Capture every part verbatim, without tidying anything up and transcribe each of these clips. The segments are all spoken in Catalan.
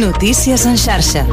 Notícies en xarxa.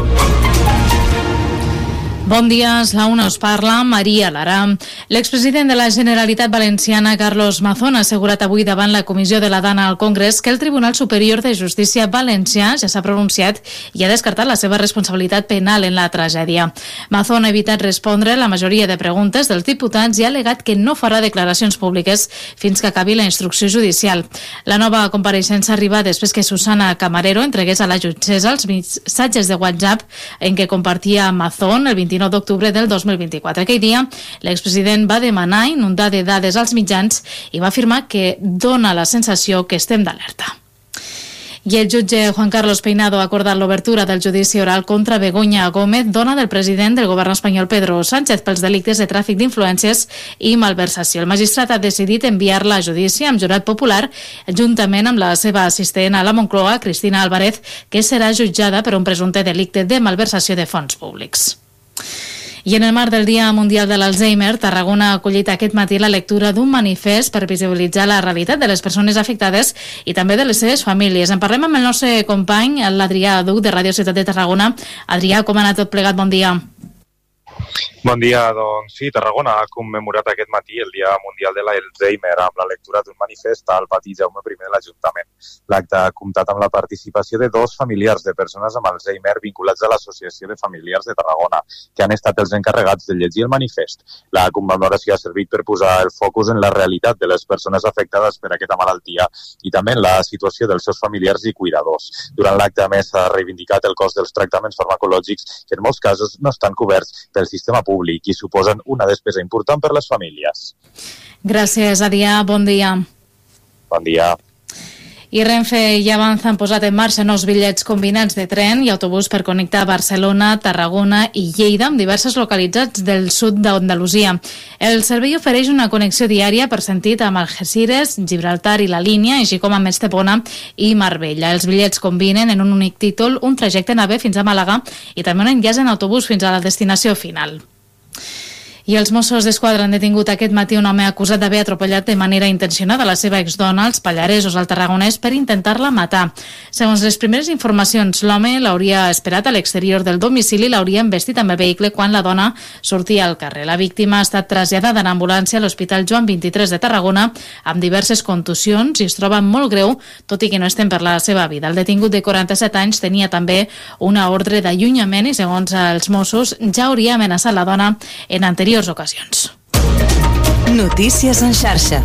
Bon dia, és la una, us parla Maria Lara. L'expresident de la Generalitat Valenciana, Carlos Mazón, ha assegurat avui davant la Comissió de la Dana al Congrés que el Tribunal Superior de Justícia valencià ja s'ha pronunciat i ha descartat la seva responsabilitat penal en la tragèdia. Mazón ha evitat respondre la majoria de preguntes dels diputats i ha alegat que no farà declaracions públiques fins que acabi la instrucció judicial. La nova compareixença arriba després que Susana Camarero entregués a la jutgessa els missatges de WhatsApp en què compartia Mazón el vint-i-nou d'octubre del dos mil vint-i-quatre. Aquell dia, l'expresident va demanar inundar de dades als mitjans i va afirmar que dona la sensació que estem d'alerta. I el jutge Juan Carlos Peinado ha acordat l'obertura del judici oral contra Begoña Gómez, dona del president del govern espanyol Pedro Sánchez, pels delictes de tràfic d'influències i malversació. El magistrat ha decidit enviar-la a judici amb jurat popular, juntament amb la seva assistent a la Moncloa, Cristina Álvarez, que serà jutjada per un presumpte delicte de malversació de fons públics. I en el marc del Dia Mundial de l'Alzheimer, Tarragona ha acollit aquest matí la lectura d'un manifest per visibilitzar la realitat de les persones afectades i també de les seves famílies. En parlem amb el nostre company, l'Adrià Duc, de Ràdio Ciutat de Tarragona. Adrià, com ha anat tot plegat? Bon dia. Bon dia, doncs sí, Tarragona ha commemorat aquest matí el Dia Mundial de l'Alzheimer amb la lectura d'un manifest al pati Jaume primer de l'Ajuntament. L'acte ha comptat amb la participació de dos familiars de persones amb Alzheimer vinculats a l'Associació de Familiars de Tarragona, que han estat els encarregats de llegir el manifest. La commemoració ha servit per posar el focus en la realitat de les persones afectades per aquesta malaltia i també en la situació dels seus familiars i cuidadors. Durant l'acte, a més, s'ha reivindicat el cost dels tractaments farmacològics que en molts casos no estan coberts pel sistema públic i suposen una despesa important per les famílies. Gràcies, Adrià. Bon dia. Bon dia. I Renfe i Avanza han posat en marxa nous bitllets combinats de tren i autobús per connectar Barcelona, Tarragona i Lleida amb diverses localitats del sud d'Andalusia. El servei ofereix una connexió diària per sentit amb Algeciras, Gibraltar i la línia, així com amb Estepona i Marbella. Els bitllets combinen en un únic títol un trajecte en A V fins a Màlaga i també un enllaç en autobús fins a la destinació final. I els Mossos d'Esquadra han detingut aquest matí un home acusat d'haver atropellat de manera intencionada la seva exdona als Pallaresos, al Tarragonès, per intentar-la matar. Segons les primeres informacions, l'home l'hauria esperat a l'exterior del domicili i l'hauria embestit amb el vehicle quan la dona sortia al carrer. La víctima ha estat traslladada en ambulància a l'Hospital Joan vint-i-tres de Tarragona amb diverses contusions i es troba molt greu, tot i que no estem per la seva vida. El detingut de quaranta-set anys tenia també una ordre d'allunyament i, segons els Mossos, ja hauria amenaçat la dona en anteriors ocasions. Notícies en xarxa.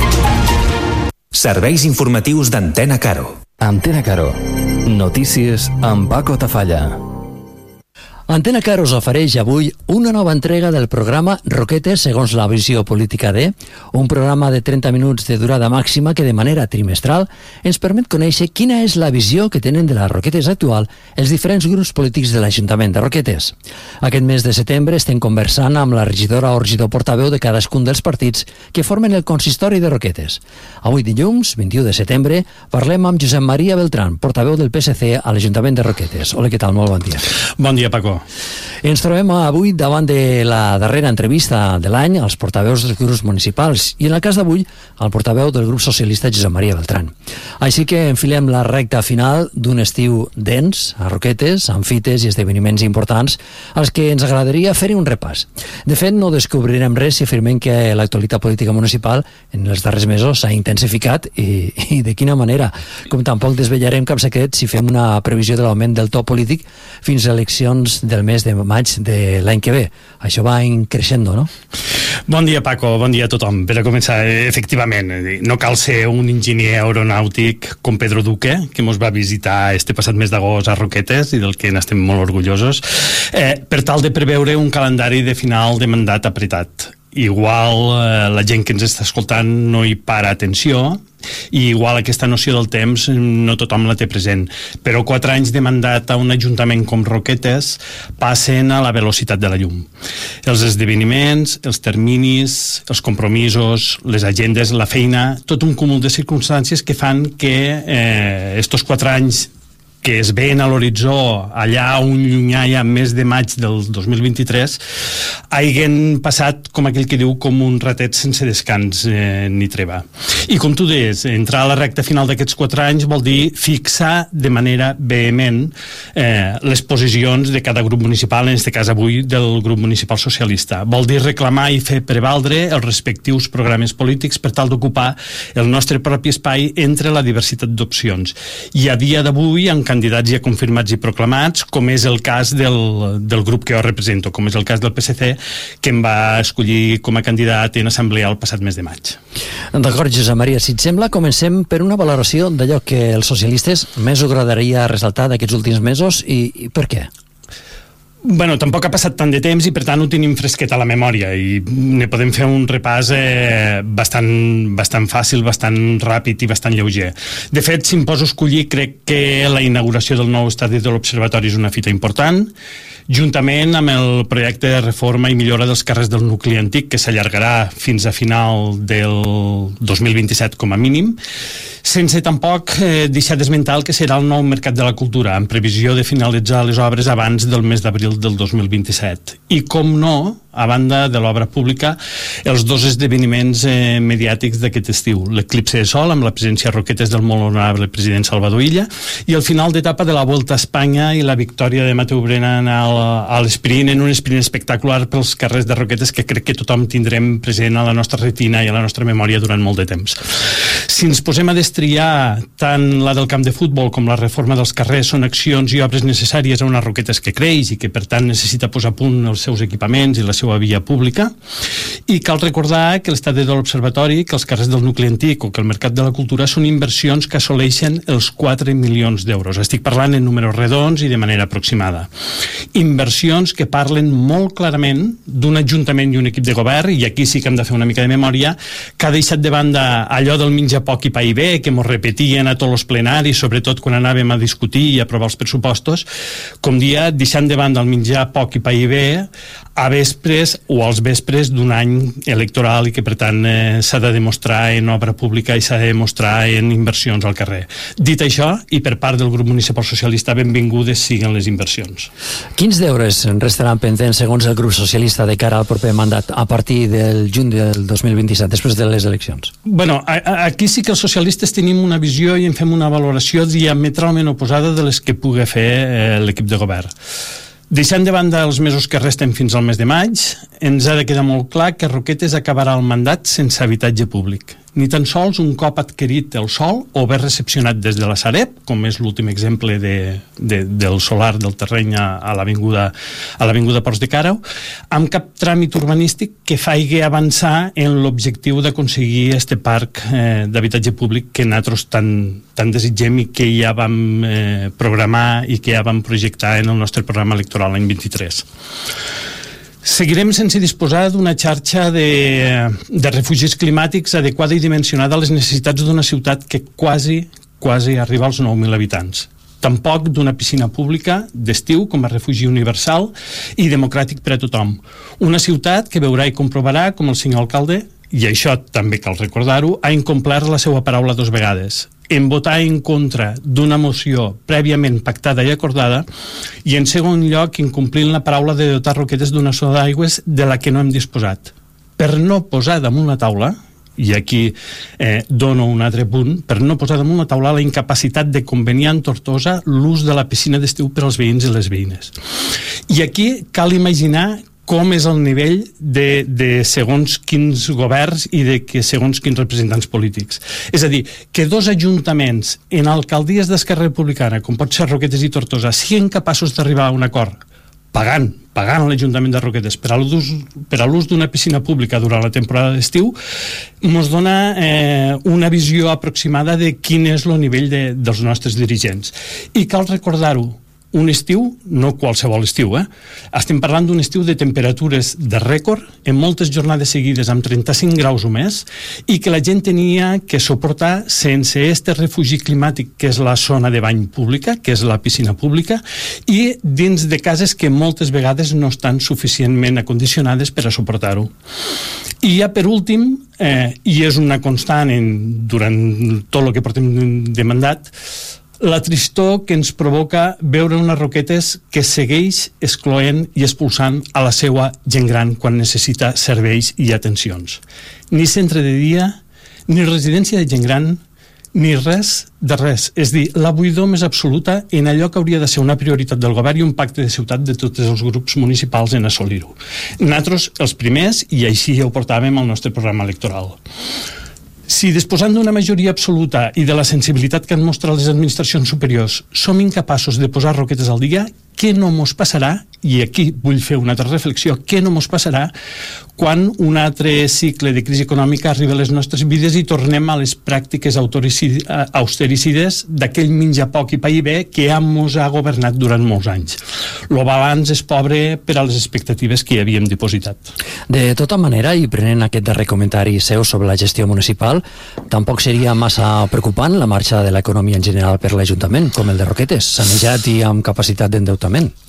Serveis informatius d'Antena Caro. Antena Caro. Notícies amb Paco Tafalla. Antena Caro us ofereix avui una nova entrega del programa Roquetes segons la visió política de, un programa de trenta minuts de durada màxima que de manera trimestral ens permet conèixer quina és la visió que tenen de la Roquetes actual els diferents grups polítics de l'Ajuntament de Roquetes. Aquest mes de setembre estem conversant amb la regidora o regidor portaveu de cadascun dels partits que formen el consistori de Roquetes. Avui dilluns, vint-i-u de setembre, parlem amb Josep Maria Beltrán, portaveu del P S C a l'Ajuntament de Roquetes. Hola, què tal? Molt bon dia. Bon dia, Paco. Ens trobem avui davant de la darrera entrevista de l'any als portaveus dels grups municipals i en el cas d'avui al portaveu del grup socialista Josep Maria Beltrán. Així que enfilem la recta final d'un estiu dens a Roquetes, amb fites i esdeveniments importants als que ens agradaria fer-hi un repàs. De fet, no descobrirem res si afirmem que l'actualitat política municipal en els darrers mesos s'ha intensificat i, i de quina manera, com tampoc desvetllarem cap secret si fem una previsió de l'augment del to polític fins a eleccions del mes de maig de l'any que ve. Això va increixendo, no? Bon dia, Paco, bon dia a tothom. Per a començar, efectivament, no cal ser un enginyer aeronàutic com Pedro Duque, que ens va visitar este passat mes d'agost a Roquetes i del que n'estem molt orgullosos, eh, per tal de preveure un calendari de final de mandat apretat. Igual eh, la gent que ens està escoltant no hi para atenció i igual aquesta noció del temps no tothom la té present, però quatre anys de mandat a un ajuntament com Roquetes passen a la velocitat de la llum. Els esdeveniments, els terminis, els compromisos, les agendes, la feina, tot un cúmul de circumstàncies que fan que eh, estos quatre anys que es veien a l'horitzó allà un llunyà ja més de maig del dos mil vint-i-tres hagin passat, com aquell que diu, com un ratet sense descans eh, ni treva. I com tu deies, entrar a la recta final d'aquests quatre anys vol dir fixar de manera vehement eh, les posicions de cada grup municipal, en aquest cas avui del grup municipal socialista. Vol dir reclamar i fer prevaldre els respectius programes polítics per tal d'ocupar el nostre propi espai entre la diversitat d'opcions. I a dia d'avui, amb candidats ja confirmats i proclamats, com és el cas del, del grup que jo represento, com és el cas del P S C, que em va escollir com a candidat en assemblea el passat mes de maig. D'acord, Josep Maria, si et sembla, comencem per una valoració d'allò que els socialistes més us agradaria ressaltar d'aquests últims mesos i, i per què? Bueno, tampoc ha passat tant de temps i per tant ho tenim fresquet a la memòria i ne podem fer un repàs eh, bastant, bastant fàcil, bastant ràpid i bastant lleuger. De fet, si em poso a escollir, crec que la inauguració del nou estadi de l'Observatori és una fita important, juntament amb el projecte de reforma i millora dels carrers del nucli antic, que s'allargarà fins a final del dos mil vint-i-set com a mínim, sense tampoc eh, deixar d'esmentar el que serà el nou Mercat de la Cultura, en previsió de finalitzar les obres abans del mes d'abril del dos mil vint-i-set. I, com no, a banda de l'obra pública, els dos esdeveniments eh, mediàtics d'aquest estiu. L'eclipse de sol, amb la presència a Roquetes del molt honorable president Salvador Illa, i el final d'etapa de la Volta a Espanya i la victòria de Mateu Brennan a l'esprint, en un esprint espectacular pels carrers de Roquetes que crec que tothom tindrem present a la nostra retina i a la nostra memòria durant molt de temps. Si ens posem a destriar tant la del camp de futbol com la reforma dels carrers són accions i obres necessàries a unes Roquetes que creix i que per tant necessita posar a punt els seus equipaments i la seva via pública, i cal recordar que l'estadi de l'Observatori, que els carrers del nucli antic o que el Mercat de la Cultura són inversions que assoleixen els quatre milions d'euros. Estic parlant en números redons i de manera aproximada. Inversions que parlen molt clarament d'un ajuntament i un equip de govern, i aquí sí que hem de fer una mica de memòria, que ha deixat de banda allò del menjar poc i pa i bé, que mos repetien a tots els plenaris, sobretot quan anàvem a discutir i a aprovar els pressupostos, com dia, deixant de banda el menjar poc i pa i bé a vespres o als vespres d'un any electoral i que per tant eh, s'ha de demostrar en obra pública i s'ha de demostrar en inversions al carrer. Dit això, i per part del grup municipal socialista, benvingudes siguen les inversions. Quins deures restaran pendents segons el grup socialista de cara al proper mandat a partir del juny del dos mil vint-i-set, després de les eleccions? Bueno, a, a, aquí sí que els socialistes tenim una visió i en fem una valoració diametralment oposada de les que pugui fer eh, l'equip de govern. Deixant de banda els mesos que resten fins al mes de maig, ens ha de quedar molt clar que Roquetes acabarà el mandat sense habitatge públic. Ni tan sols un cop adquirit el sòl o bé recepcionat des de la Sareb, com és l'últim exemple de, de, del solar del terreny a, a l'avinguda a l'avinguda Ports de Càrreu, amb cap tràmit urbanístic que faci avançar en l'objectiu d'aconseguir este parc eh, d'habitatge públic que nosaltres tan, tan desitgem i que ja vam eh, programar i que ja vam projectar en el nostre programa electoral l'any vint-i-tres. Seguirem sense disposar d'una xarxa de, de refugis climàtics adequada i dimensionada a les necessitats d'una ciutat que quasi, quasi arriba als nou mil habitants. Tampoc d'una piscina pública d'estiu com a refugi universal i democràtic per a tothom. Una ciutat que veurà i comprovarà com el senyor alcalde, i això també cal recordar-ho, ha incomplert la seva paraula dos vegades, en votar en contra d'una moció prèviament pactada i acordada, i en segon lloc incomplint la paraula de dotar Roquetes d'una soda d'aigües de la que no hem disposat. Per no posar damunt la taula, i aquí eh, dono un altre punt, per no posar damunt la taula la incapacitat de conveniar en Tortosa l'ús de la piscina d'estiu per als veïns i les veïnes. I aquí cal imaginar com és el nivell de, de segons quins governs i de que segons quins representants polítics. És a dir, que dos ajuntaments en alcaldies d'Esquerra Republicana, com pot ser Roquetes i Tortosa, siguin capaços d'arribar a un acord pagant, pagant a l'Ajuntament de Roquetes per a l'ús per a l'ús d'una piscina pública durant la temporada d'estiu, ens dona eh, una visió aproximada de quin és el nivell de, dels nostres dirigents. I cal recordar-ho, un estiu, no qualsevol estiu, eh? Estem parlant d'un estiu de temperatures de rècord, en moltes jornades seguides amb trenta-cinc graus o més, i que la gent tenia que suportar sense este refugi climàtic, que és la zona de bany pública, que és la piscina pública, i dins de cases que moltes vegades no estan suficientment acondicionades per a suportar-ho. I ja per últim, eh, i és una constant en, durant tot el que portem de mandat, La tristor que ens provoca veure unes Roquetes que segueix excloent i expulsant a la seva gent gran quan necessita serveis i atencions. Ni centre de dia, ni residència de gent gran, ni res de res. És dir, la buidor més absoluta en allò que hauria de ser una prioritat del govern i un pacte de ciutat de tots els grups municipals en assolir-ho. Nosaltres, els primers, i així ja ho portàvem al nostre programa electoral. Si disposant d'una majoria absoluta i de la sensibilitat que han mostrat les administracions superiors som incapaços de posar Roquetes al dia, què no mos passarà, i aquí vull fer una altra reflexió, què no mos passarà quan un altre cicle de crisi econòmica arriba a les nostres vides i tornem a les pràctiques austericides d'aquell menjar poc i pair bé que ja mos ha governat durant molts anys. El balanç és pobre per a les expectatives que hi havíem dipositat. De tota manera, i prenent aquest darrer comentari seu sobre la gestió municipal, tampoc seria massa preocupant la marxa de l'economia en general per l'Ajuntament, com el de Roquetes, sanejat i amb capacitat d'endeutament.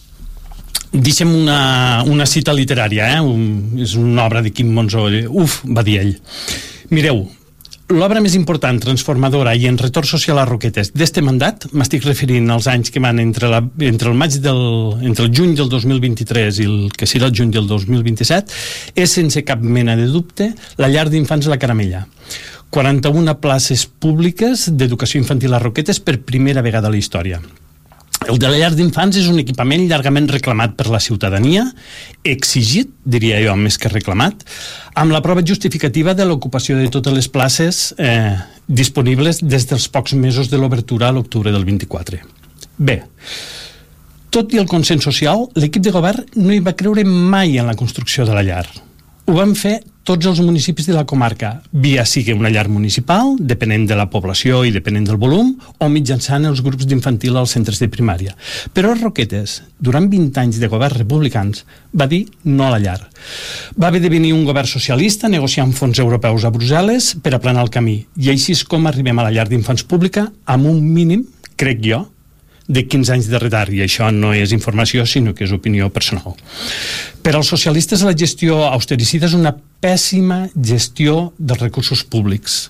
Deixem una, una cita literària, eh? Un, és una obra de Quim Monzó. Uf, va dir ell. Mireu, l'obra més important, transformadora i en retorn social a Roquetes d'este mandat, m'estic referint als anys que van entre, la, entre el maig del, entre el juny del dos mil vint-i-tres i el que serà el juny del dos mil vint-i-set, és sense cap mena de dubte la llar d'infants La Caramella. quaranta-una places públiques d'educació infantil a Roquetes per primera vegada a la història. El de la llar d'infants és un equipament llargament reclamat per la ciutadania, exigit, diria jo, més que reclamat, amb la prova justificativa de l'ocupació de totes les places eh, disponibles des dels pocs mesos de l'obertura a l'octubre del vint-i-quatre. Bé, tot i el consens social, l'equip de govern no hi va creure mai en la construcció de la llar. Ho van fer tots els municipis de la comarca, via sigui una llar municipal, depenent de la població i depenent del volum, o mitjançant els grups d'infantil als centres de primària. Però Roquetes, durant vint anys de governs republicans, va dir no a la llar. Va haver de venir un govern socialista negociant fons europeus a Brussel·les per aplanar el camí, i així és com arribem a la llar d'infants pública amb un mínim, crec jo, de quinze anys de retard, i això no és informació sinó que és opinió personal. Per als socialistes la gestió austericida és una pèssima gestió dels recursos públics.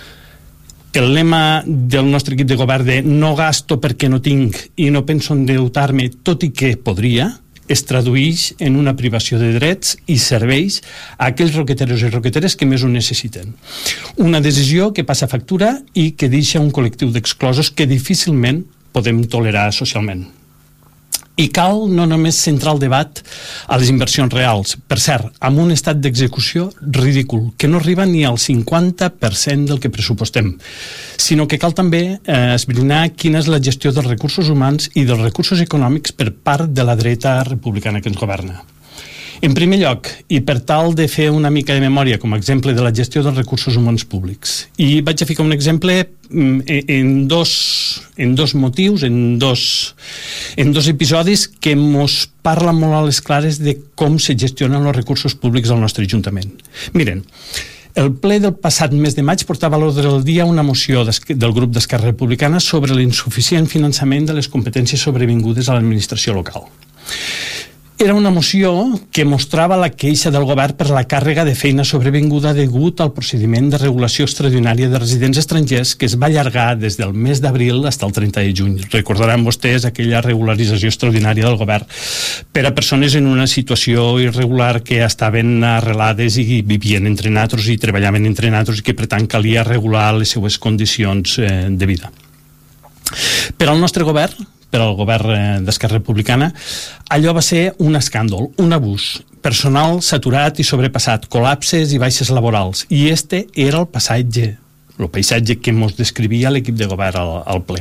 El lema del nostre equip de govern de no gasto perquè no tinc i no penso endeutar-me tot i que podria, es tradueix en una privació de drets i serveis a aquells roqueteros i roqueteres que més ho necessiten. Una decisió que passa factura i que deixa un col·lectiu d'exclosos que difícilment podem tolerar socialment. I cal no només centrar el debat a les inversions reals, per cert, amb un estat d'execució ridícul, que no arriba ni al cinquanta per cent del que pressupostem, sinó que cal també eh, esbrinar quina és la gestió dels recursos humans i dels recursos econòmics per part de la dreta republicana que ens governa. En primer lloc, i per tal de fer una mica de memòria com a exemple de la gestió dels recursos humans públics, i vaig a ficar un exemple en dos, en dos motius, en dos, en dos episodis que mos parla molt a les clares de com se gestionen els recursos públics al nostre Ajuntament. Miren, el ple del passat mes de maig portava a l'ordre del dia una moció del grup d'Esquerra Republicana sobre l'insuficient finançament de les competències sobrevingudes a l'administració local. Era una moció que mostrava la queixa del govern per la càrrega de feina sobrevinguda degut al procediment de regulació extraordinària de residents estrangers que es va allargar des del mes d'abril fins al trenta de juny. Recordaran vostès aquella regularització extraordinària del govern per a persones en una situació irregular que estaven arrelades i vivien entre nosaltres i treballaven entre nosaltres i que per tant calia regular les seues condicions eh, de vida. Per al nostre govern, per al govern d'Esquerra Republicana, allò va ser un escàndol, un abús, personal saturat i sobrepassat, col·lapses i baixes laborals, i este era el paisatge, el paisatge que ens descrivia l'equip de govern al, al ple.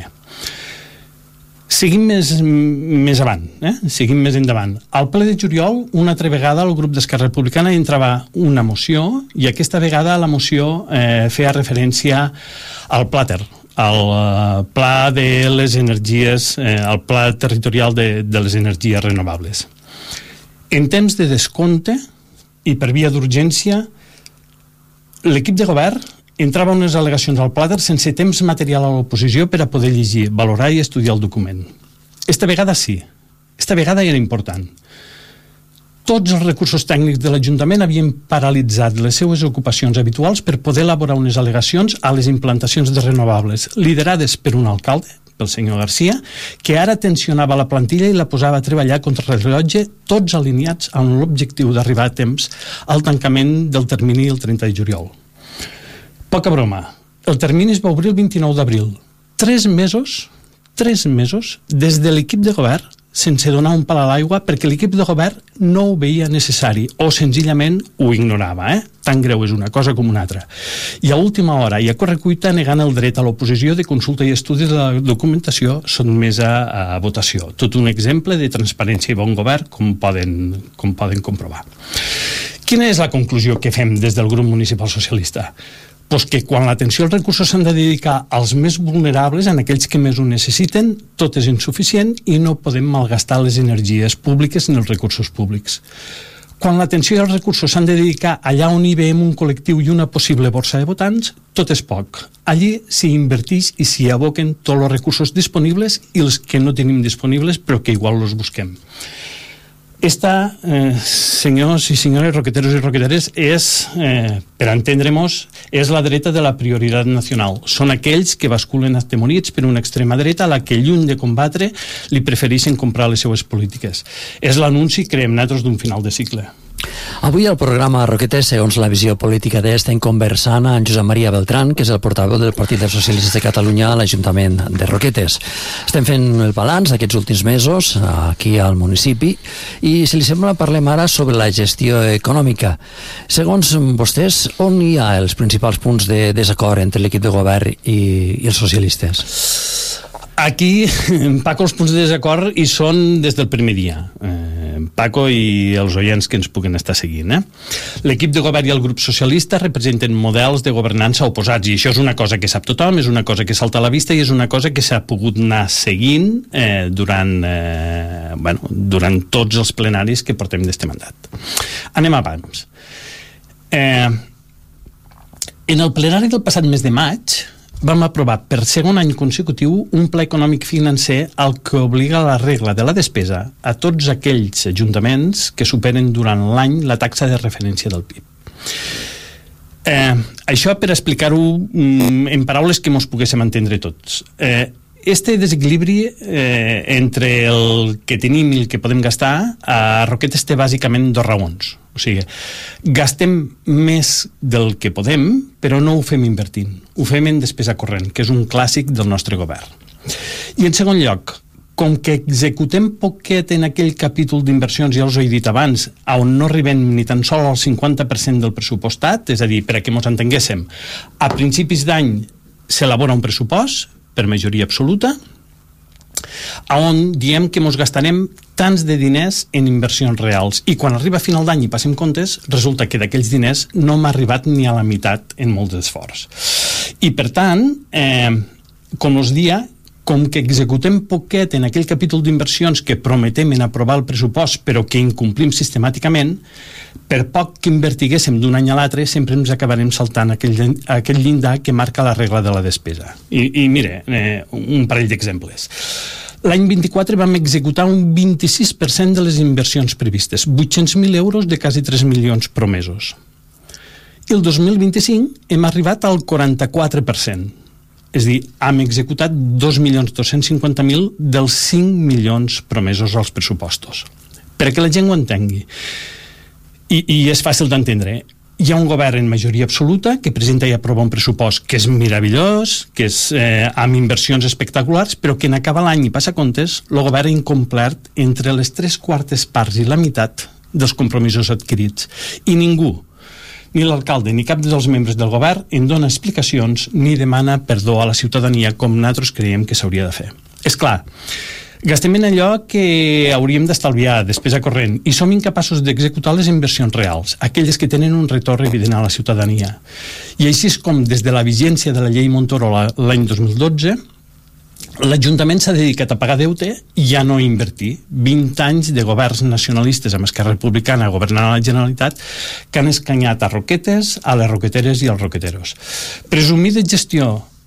Seguim més, més avant, eh? seguim més endavant. Al ple de juliol, una altra vegada, el grup d'Esquerra Republicana entrava una moció, i aquesta vegada la moció eh, feia referència al Plater, al pla de les energies, eh, al pla territorial de, de les energies renovables. En temps de descompte i per via d'urgència, l'equip de govern entrava unes al·legacions al Plater sense temps material a l'oposició per a poder llegir, valorar i estudiar el document. Esta vegada sí, esta vegada era important. Tots els recursos tècnics de l'Ajuntament havien paralitzat les seues ocupacions habituals per poder elaborar unes al·legacions a les implantacions de renovables, liderades per un alcalde, pel senyor Garcia, que ara tensionava la plantilla i la posava a treballar contra el rellotge, tots alineats amb l'objectiu d'arribar a temps al tancament del termini el trenta de juliol. Poca broma. El termini es va obrir el vint-i-nou d'abril. Tres mesos, tres mesos, des de l'equip de govern, sense donar un pal a l'aigua, perquè l'equip de govern no ho veia necessari, o senzillament ho ignorava, eh? Tan greu és una cosa com una altra. I a última hora, i a correcuita, negant el dret a l'oposició de consulta i estudi de la documentació sotmesa a votació. Tot un exemple de transparència i bon govern, com poden, com poden comprovar. Quina és la conclusió que fem des del grup municipal socialista? Pues que quan l'atenció als recursos s'han de dedicar als més vulnerables, en aquells que més ho necessiten, tot és insuficient i no podem malgastar les energies públiques ni els recursos públics. Quan l'atenció als recursos s'han de dedicar allà on hi veiem un col·lectiu i una possible borsa de votants, tot és poc. Allí s'hi inverteix i s'hi aboquen tots els recursos disponibles i els que no tenim disponibles però que igual els busquem. Esta, eh, senyors i senyores roqueteros i roqueteres, és, eh, per entendre-nos, és la dreta de la prioritat nacional. Són aquells que basculen atemonits per una extrema dreta a la que, lluny de combatre, li prefereixen comprar les seues polítiques. És l'anunci, creiem nosaltres, d'un final de cicle. Avui al programa Roquetes, segons la visió política d'E, estem conversant amb Josep Maria Beltrán, que és el portaveu del Partit dels Socialistes de Catalunya a l'Ajuntament de Roquetes. Estem fent el balanç d'aquests últims mesos aquí al municipi i, si li sembla, parlem ara sobre la gestió econòmica. Segons vostès, on hi ha els principals punts de desacord entre l'equip de govern i, i els socialistes? Aquí, Paco, els punts de desacord hi són des del primer dia. Eh, Paco i els oients que ens puguen estar seguint. Eh? L'equip de govern i el grup socialista representen models de governança oposats, i això és una cosa que sap tothom, és una cosa que salta a la vista i és una cosa que s'ha pogut anar seguint eh, durant, eh, bueno, durant tots els plenaris que portem d'este mandat. Anem abans. Eh, en el plenari del passat mes de maig vam aprovar per segon any consecutiu un pla econòmic financer al que obliga la regla de la despesa a tots aquells ajuntaments que superen durant l'any la taxa de referència del P I B. Eh, això per explicar-ho mm, en paraules que mos poguéssim entendre tots. Eh, Este desequilibri eh, entre el que tenim i el que podem gastar a Roquetes té bàsicament dos raons. O sigui, gastem més del que podem, però no ho fem invertint. Ho fem en despesa corrent, que és un clàssic del nostre govern. I en segon lloc, com que executem poquet en aquell capítol d'inversions, ja us ho he dit abans, on no arribem ni tan sol al cinquanta per cent del pressupostat, és a dir, per a que mos entenguéssim, a principis d'any s'elabora un pressupost per majoria absoluta, on diem que ens gastarem tants de diners en inversions reals, i quan arriba a final d'any i passem comptes, resulta que d'aquells diners no m'ha arribat ni a la meitat en molts esforç. I per tant, eh, com us dia, com que executem poquet en aquell capítol d'inversions que prometem en aprovar el pressupost però que incomplim sistemàticament, per poc que invertiguéssim d'un any a l'altre sempre ens acabarem saltant aquell, aquell llindar que marca la regla de la despesa. I, i mire, eh, un parell d'exemples. L'any vint-i-quatre vam executar un vint-i-sis per cent de les inversions previstes, vuit-cents mil euros de quasi tres milions promesos. I el dos mil vint-i-cinc hem arribat al quaranta-quatre per cent. És a dir, hem executat dos milions dos-cents cinquanta mil dels cinc milions promesos als pressupostos. Per a que la gent ho entengui. I, i és fàcil d'entendre. Hi ha un govern en majoria absoluta que presenta i aprova un pressupost que és meravellós, que és eh, amb inversions espectaculars, però que en acabar l'any i passar comptes, el govern ha incomplert entre les tres quartes parts i la meitat dels compromisos adquirits. I ningú, ni l'alcalde ni cap dels membres del govern en dona explicacions ni demana perdó a la ciutadania com nosaltres creiem que s'hauria de fer. És clar, gastem en allò que hauríem d'estalviar, despesa corrent, i som incapaços d'executar les inversions reals, aquelles que tenen un retorn evident a la ciutadania. I així és com, des de la vigència de la llei Montoro l'any dos mil dotze, l'Ajuntament s'ha dedicat a pagar deute i ja no a invertir. vint anys de governs nacionalistes amb Esquerra Republicana governant a la Generalitat que han escanyat a Roquetes, a les roqueteres i als roqueteros. Presumir de gestió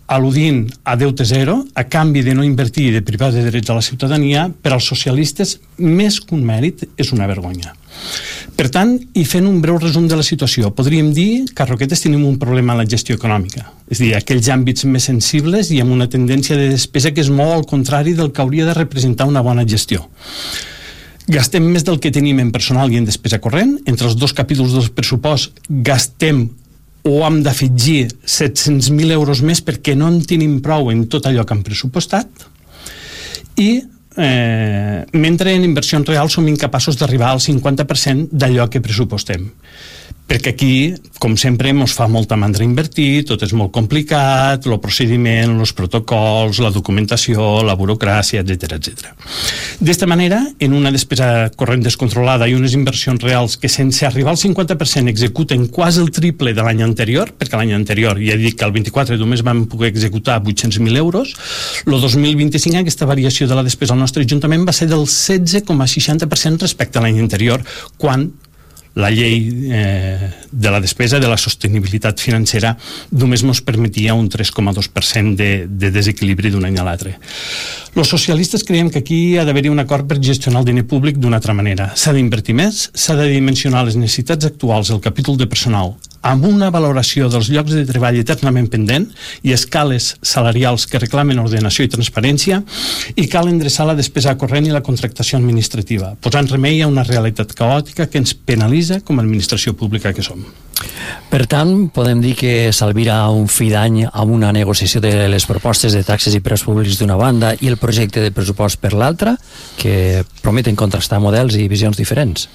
al·ludint a deute zero, a canvi de no invertir i de privar de drets a la ciutadania, per als socialistes, més que un mèrit, és una vergonya. Per tant, i fent un breu resum de la situació, podríem dir que a Roquetes tenim un problema en la gestió econòmica, és a dir, aquells àmbits més sensibles i amb una tendència de despesa que és molt al contrari del que hauria de representar una bona gestió. Gastem més del que tenim en personal i en despesa corrent. Entre els dos capítols del pressupost gastem o hem d'afegir set-cents mil euros més perquè no en tenim prou en tot allò que hem pressupostat i eh, mentre en inversions reals som incapaços d'arribar al cinquanta per cent d'allò que pressupostem. Perquè aquí, com sempre, ens fa molta mandra invertir, tot és molt complicat, el procediment, els protocols, la documentació, la burocràcia, etcètera, etcètera. D'esta manera, en una despesa corrent descontrolada i unes inversions reals que sense arribar al cinquanta per cent executen quasi el triple de l'any anterior, perquè l'any anterior, ja dic que el vint-i-quatre només vam poder executar vuit-cents mil euros, el dos mil vint-i-cinc aquesta variació de la despesa al nostre Ajuntament va ser del setze coma seixanta per cent respecte a l'any anterior, quan la llei eh, de la despesa, de la sostenibilitat financera, només ens permetia un tres coma dos per cent de, de desequilibri d'un any a l'altre. Els socialistes creiem que aquí ha d'haver-hi un acord per gestionar el diner públic d'una altra manera. S'ha d'invertir més, s'ha de dimensionar les necessitats actuals del capítol de personal amb una valoració dels llocs de treball eternament pendent i escales salarials que reclamen ordenació i transparència, i cal endreçar la despesa corrent i la contractació administrativa, posant remei a una realitat caòtica que ens penalitza com a administració pública que som. Per tant, podem dir que s'albira un fi d'any amb una negociació de les propostes de taxes i preus públics d'una banda i el projecte de pressupost per l'altra, que prometen contrastar models i visions diferents.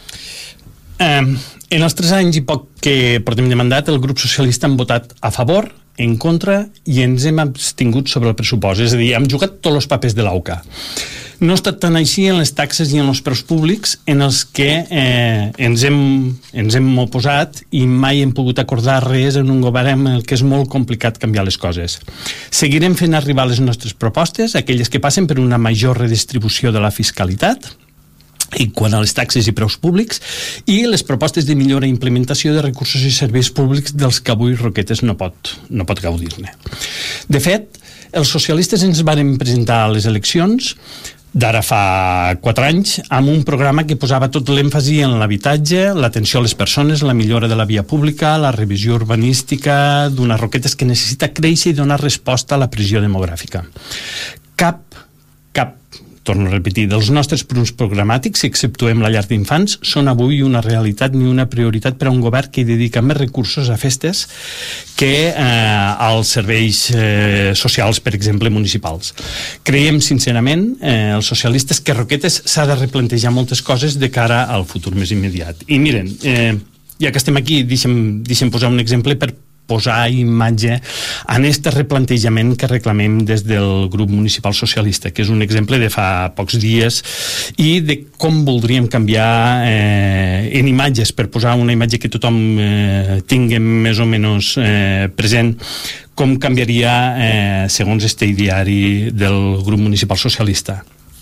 Eh, en els tres anys i poc que portem de mandat, el grup socialista hem votat a favor, en contra i ens hem abstingut sobre el pressupost, és a dir, hem jugat tots els papers de l'A U C A. No ha estat tan així en les taxes i en els preus públics en els que eh, ens, hem, ens hem oposat i mai hem pogut acordar res en un govern en el que és molt complicat canviar les coses. Seguirem fent arribar les nostres propostes, aquelles que passen per una major redistribució de la fiscalitat, i quant a les taxes i preus públics, i les propostes de millora i implementació de recursos i serveis públics dels que avui Roquetes no pot, no pot gaudir-ne. De fet, els socialistes ens varen presentar a les eleccions d'ara fa quatre anys, amb un programa que posava tot l'èmfasi en l'habitatge, l'atenció a les persones, la millora de la via pública, la revisió urbanística d'unes Roquetes que necessita créixer i donar resposta a la pressió demogràfica. Cap, cap torno a repetir, dels nostres punts programàtics, si exceptuem la llar d'infants, són avui una realitat ni una prioritat per a un govern que hi dedica més recursos a festes que eh, als serveis eh, socials, per exemple, municipals. Creiem, sincerament, eh, els socialistes, que Roquetes s'ha de replantejar moltes coses de cara al futur més immediat. I miren, eh, ja que estem aquí, deixem, deixem posar un exemple per posar imatge en aquest replantejament que reclamem des del grup municipal socialista, que és un exemple de fa pocs dies i de com voldríem canviar eh, en imatges, per posar una imatge que tothom eh, tingui més o menys eh, present, com canviaria eh, segons este ideari del grup municipal socialista.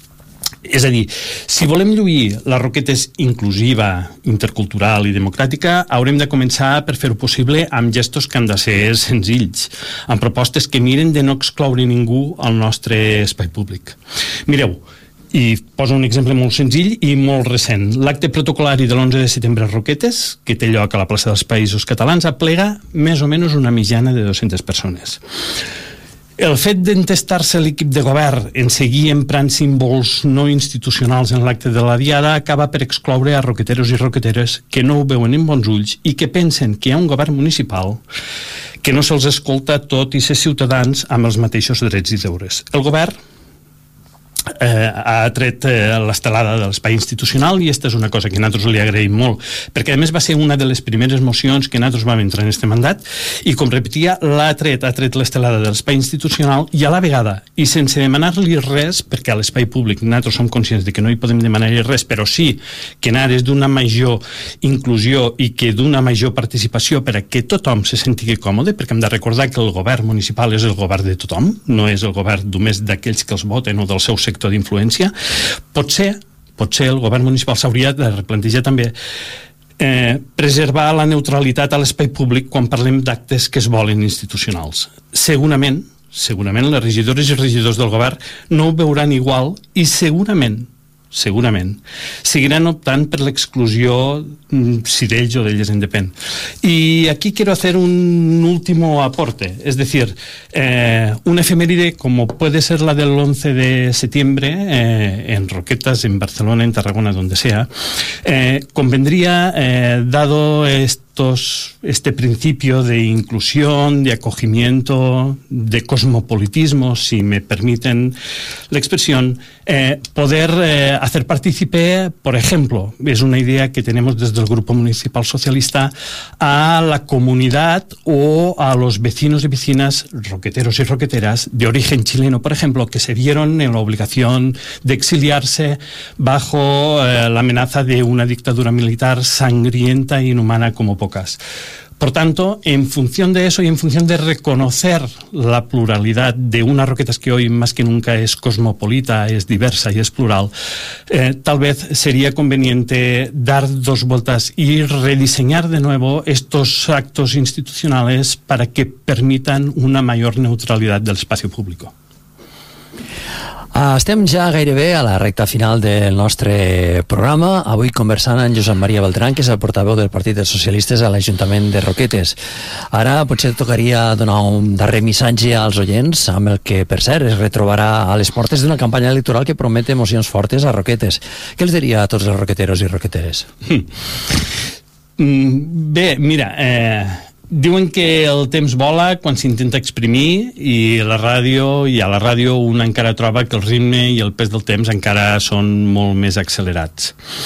És a dir, si volem lluir la Roquetes inclusiva, intercultural i democràtica, haurem de començar per fer-ho possible amb gestos que han de ser senzills, amb propostes que miren de no excloure ningú al nostre espai públic. Mireu, i poso un exemple molt senzill i molt recent. L'acte protocolari de l'onze de setembre a Roquetes, que té lloc a la plaça dels Països Catalans, aplega més o menys una mitjana de dues-centes persones. El fet d'entestar-se l'equip de govern en seguir emprant símbols no institucionals en l'acte de la diada acaba per excloure a roqueteros i roqueteres que no ho veuen en bons ulls i que pensen que hi ha un govern municipal que no se'ls escolta tot i ser ciutadans amb els mateixos drets i deures. El govern Eh, ha tret eh, l'estelada de l'espai institucional i aquesta és una cosa que nosaltres li agraïm molt, perquè a més va ser una de les primeres mocions que nosaltres vam entrar en este mandat i, com repetia, l'ha tret, ha tret l'estelada de l'espai institucional i a la vegada, i sense demanar-li res, perquè a l'espai públic nosaltres som conscients de que no hi podem demanar-li res, però sí que en ares d'una major inclusió i que d'una major participació per a que tothom se senti còmode, perquè hem de recordar que el govern municipal és el govern de tothom, no és el govern només d'aquells que els voten o del seu sector d'influència. Potser, potser el govern municipal s'hauria de replantejar també eh, preservar la neutralitat a l'espai públic quan parlem d'actes que es volen institucionals. Segurament segurament les regidores i regidors del govern no ho veuran igual i segurament segurament, seguirán optant per l'exclusió si d'ells o d'elles en depèn. Y aquí quiero hacer un último aporte, es decir, eh, una efeméride como puede ser la del once de septiembre, eh, en Roquetas, en Barcelona, en Tarragona, donde sea, eh, convendría, eh, dado estos, este principio de inclusión, de acogimiento, de cosmopolitismo, si me permiten la expresión, eh, poder eh, hacer partícipe, por ejemplo, es una idea que tenemos desde el Grupo Municipal Socialista, a la comunidad o a los vecinos y vecinas roqueteros y roqueteras de origen chileno, por ejemplo, que se vieron en la obligación de exiliarse bajo eh, la amenaza de una dictadura militar sangrienta e inhumana como pocas. Por tanto, en función de eso y en función de reconocer la pluralidad de unas Roquetas que hoy más que nunca es cosmopolita, es diversa y es plural, eh, tal vez sería conveniente dar dos vueltas y rediseñar de nuevo estos actos institucionales para que permitan una mayor neutralidad del espacio público. Estem ja gairebé a la recta final del nostre programa, avui conversant amb Josep Maria Beltrán, que és el portaveu del Partit dels Socialistes a l'Ajuntament de Roquetes. Ara potser tocaria donar un darrer missatge als oients, amb el que, per cert, es retrobarà a les portes d'una campanya electoral que promet emocions fortes a Roquetes. Què els diria a tots els roqueteros i roqueteres? Bé, mira... Eh... Diuen que el temps vola quan s'intenta exprimir i la ràdio, i a la ràdio un encara troba que el ritme i el pes del temps encara són molt més accelerats.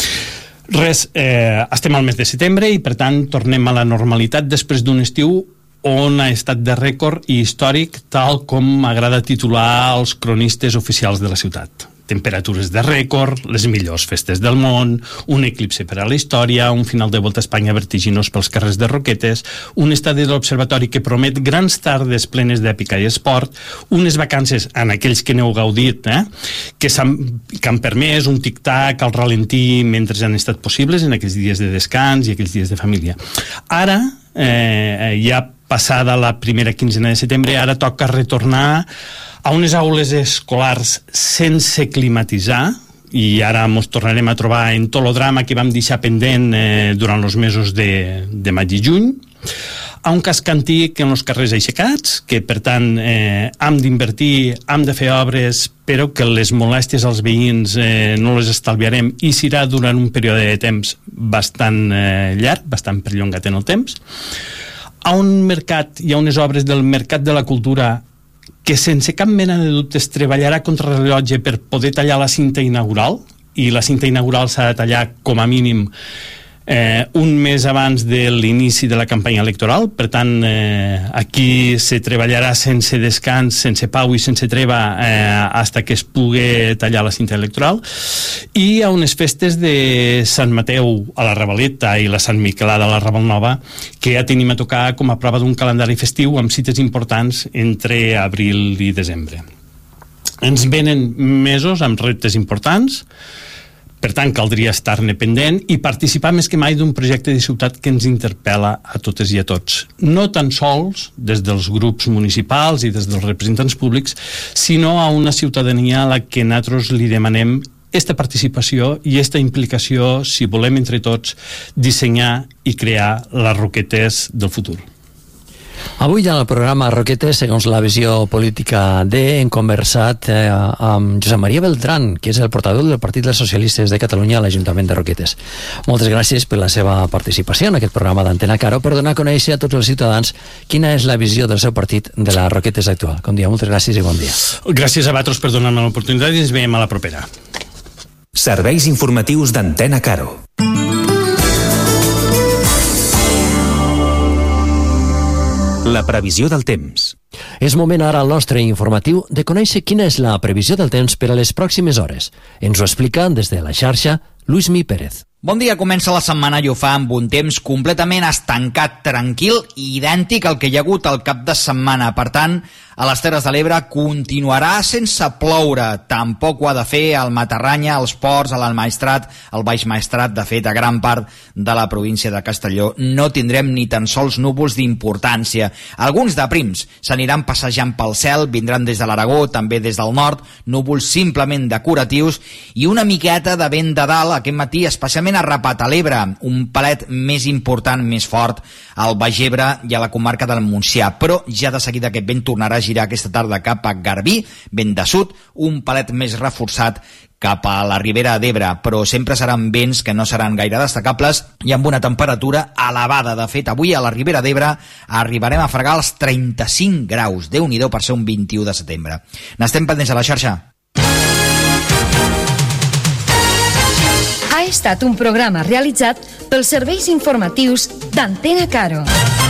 Res, eh, estem al mes de setembre i per tant tornem a la normalitat després d'un estiu on ha estat de rècord i històric, tal com agrada titular els cronistes oficials de la ciutat. Temperatures de rècord, les millors festes del món, un eclipse per a la història, un final de Volta a Espanya vertiginós pels carrers de Roquetes, un estadi de l'observatori que promet grans tardes plenes d'èpica i esport, unes vacances en aquells que n'heu gaudit, eh, que, han, que han permès un tic-tac al ralentí mentre han estat possibles en aquells dies de descans i aquells dies de família. Ara, eh, ja passada la primera quinzena de setembre, ara toca retornar a unes aules escolars sense climatitzar, i ara ens tornarem a trobar en tot el drama que vam deixar pendent eh, durant els mesos de, de maig i juny, a un casc antic en els carrers aixecats, que per tant eh, hem d'invertir, hem de fer obres, però que les molèsties als veïns eh, no les estalviarem i serà durant un període de temps bastant eh, llarg, bastant perllongat en el temps, a un mercat i a unes obres del Mercat de la Cultura que sense cap mena de dubtes treballarà contra el rellotge per poder tallar la cinta inaugural, i la cinta inaugural s'ha de tallar com a mínim eh, un mes abans de l'inici de la campanya electoral. Per tant, eh, aquí se treballarà sense descans, sense pau i sense treva eh, hasta que es pugui tallar la cinta electoral. I a unes festes de Sant Mateu a la Ravaleta i la Sant Miquelada a la Ravalnova, que ja tenim a tocar com a prova d'un calendari festiu amb cites importants entre abril i desembre. Ens venen mesos amb reptes importants, per tant caldria estar-ne pendent i participar més que mai d'un projecte de ciutat que ens interpel·la a totes i a tots. No tan sols des dels grups municipals i des dels representants públics, sinó a una ciutadania a la que nosaltres li demanem esta participació i esta implicació si volem entre tots dissenyar i crear les Roquetes del futur. Avui en el programa Roquetes, segons la visió política D, hem conversat eh, amb Josep Maria Beltrán, que és el portaveu del Partit dels Socialistes de Catalunya a l'Ajuntament de Roquetes. Moltes gràcies per la seva participació en aquest programa d'Antena Caro, per donar a conèixer a tots els ciutadans quina és la visió del seu partit de la Roquetes actual. Bon dia, moltes gràcies i bon dia. Gràcies a vosaltres per donar-me l'oportunitat i ens veiem a la propera. Serveis informatius d'Antena Caro. La previsió del temps. És moment ara al nostre informatiu de conèixer quina és la previsió del temps per a les pròximes hores. Ens ho explica des de la xarxa Luismi Pérez. Bon dia, comença la setmana i ho fa amb un temps completament estancat, tranquil i idèntic al que hi ha hagut al cap de setmana. Per tant, A les Terres de l'Ebre continuarà sense ploure. Tampoc ho ha de fer al Matarranya, als Ports, a l'Almaestrat, al Baix Maestrat. De fet, a gran part de la província de Castelló no tindrem ni tan sols núvols d'importància. Alguns de prims s'aniran passejant pel cel, vindran des de l'Aragó, també des del nord, núvols simplement decoratius i una miqueta de vent de dalt aquest matí, especialment a Rapat, a l'Ebre, un palet més important, més fort, al Baix Ebre i a la comarca del Montsià. Però ja de seguida aquest vent tornarà a girar aquesta tarda cap a Garbí, vent de sud, un palet més reforçat cap a la Ribera d'Ebre, però sempre seran vents que no seran gaire destacables i amb una temperatura elevada. De fet, avui a la Ribera d'Ebre arribarem a fregar els trenta-cinc graus. Déu-n'hi-do per ser un vint-i-u de setembre. N'estem pendents a la xarxa. Ha estat un programa realitzat pels serveis informatius d'Antena Caro.